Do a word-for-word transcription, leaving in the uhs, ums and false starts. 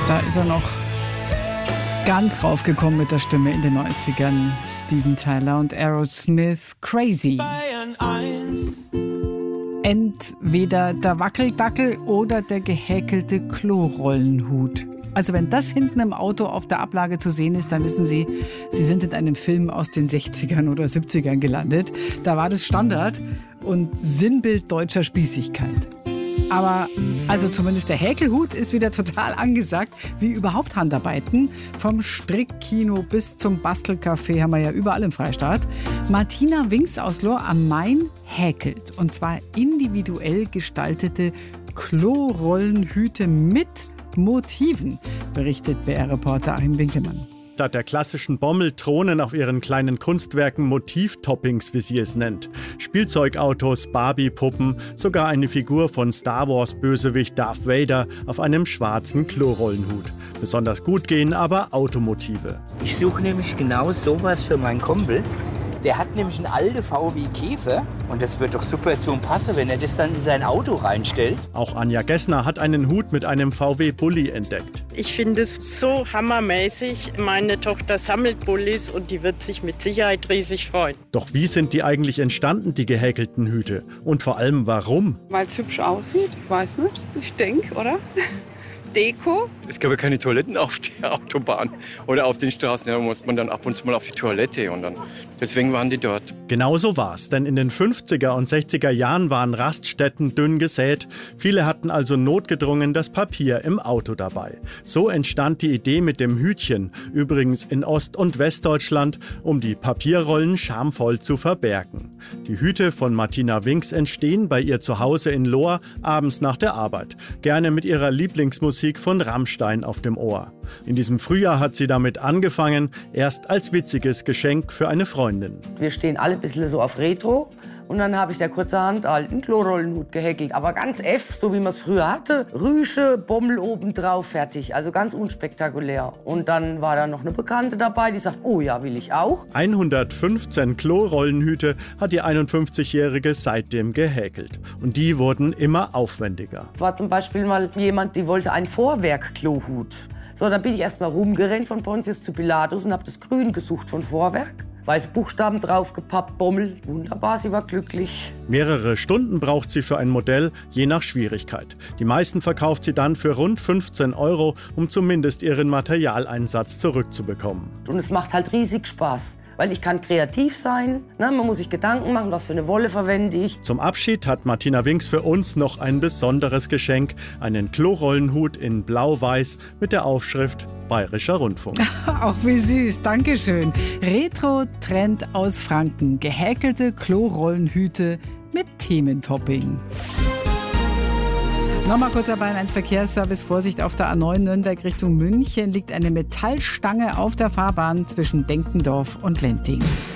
Da ist er noch ganz raufgekommen mit der Stimme in den neunzigern. Steven Tyler und Aerosmith, Crazy. Entweder der Wackeldackel oder der gehäkelte Klorollenhut. Also wenn das hinten im Auto auf der Ablage zu sehen ist, dann wissen Sie, Sie sind in einem Film aus den sechzigern oder siebzigern gelandet. Da war das Standard und Sinnbild deutscher Spießigkeit. Aber also zumindest der Häkelhut ist wieder total angesagt, wie überhaupt Handarbeiten. Vom Strickkino bis zum Bastelcafé haben wir ja überall im Freistaat. Martina Winks aus Lohr am Main häkelt. Und zwar individuell gestaltete Klorollenhüte mit Motiven, berichtet B R-Reporter Achim Winkelmann. Statt der klassischen Bommeltronen auf ihren kleinen Kunstwerken Motivtoppings, wie sie es nennt. Spielzeugautos, Barbie-Puppen, sogar eine Figur von Star Wars-Bösewicht Darth Vader auf einem schwarzen Klorollenhut. Besonders gut gehen aber Automotive. Ich suche nämlich genau sowas für meinen Kumpel. Der hat nämlich einen alten V W Käfer und das wird doch super zu ihm passen, wenn er das dann in sein Auto reinstellt. Auch Anja Gessner hat einen Hut mit einem V W Bulli entdeckt. Ich finde es so hammermäßig. Meine Tochter sammelt Bullis und die wird sich mit Sicherheit riesig freuen. Doch wie sind die eigentlich entstanden, die gehäkelten Hüte? Und vor allem warum? Weil es hübsch aussieht, ich weiß nicht, ich denke, oder? Deko. Es gab ja keine Toiletten auf der Autobahn oder auf den Straßen. Da muss man dann ab und zu mal auf die Toilette und dann deswegen waren die dort. Genau so war's, denn in den fünfziger und sechziger Jahren waren Raststätten dünn gesät. Viele hatten also notgedrungen das Papier im Auto dabei. So entstand die Idee mit dem Hütchen, übrigens in Ost- und Westdeutschland, um die Papierrollen schamvoll zu verbergen. Die Hüte von Martina Winks entstehen bei ihr zu Hause in Lohr abends nach der Arbeit. Gerne mit ihrer Lieblingsmusik von Rammstein auf dem Ohr. In diesem Frühjahr hat sie damit angefangen, erst als witziges Geschenk für eine Freundin. Wir stehen alle ein bisschen so auf Retro und dann habe ich der kurzerhand einen Klorollenhut gehäkelt. Aber ganz F, so wie man es früher hatte. Rüsche, Bommel obendrauf, fertig. Also ganz unspektakulär. Und dann war da noch eine Bekannte dabei, die sagt, oh ja, will ich auch. hundertfünfzehn Klorollenhüte hat die einundfünfzigjährige seitdem gehäkelt. Und die wurden immer aufwendiger. War zum Beispiel mal jemand, die wollte einen Vorwerk-Klohut. So, dann bin ich erst mal rumgerannt von Pontius zu Pilatus und habe das Grün gesucht von Vorwerk. Weiße Buchstaben draufgepappt, Bommel. Wunderbar, sie war glücklich. Mehrere Stunden braucht sie für ein Modell, je nach Schwierigkeit. Die meisten verkauft sie dann für rund fünfzehn Euro, um zumindest ihren Materialeinsatz zurückzubekommen. Und es macht halt riesig Spaß. Weil ich kann kreativ sein, ne? Man muss sich Gedanken machen, was für eine Wolle verwende ich. Zum Abschied hat Martina Winks für uns noch ein besonderes Geschenk, einen Klorollenhut in blau-weiß mit der Aufschrift Bayerischer Rundfunk. Auch wie süß, dankeschön. Retro-Trend aus Franken, gehäkelte Klorollenhüte mit Thementopping. Nochmal kurz dabei eins Verkehrsservice. Vorsicht, auf der A neun Nürnberg Richtung München liegt eine Metallstange auf der Fahrbahn zwischen Denkendorf und Lenting.